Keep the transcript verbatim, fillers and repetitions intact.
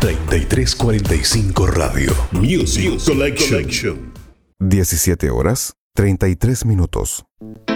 treinta y tres cuarenta y cinco Radio. Music Collection. diecisiete horas, treinta y tres minutos.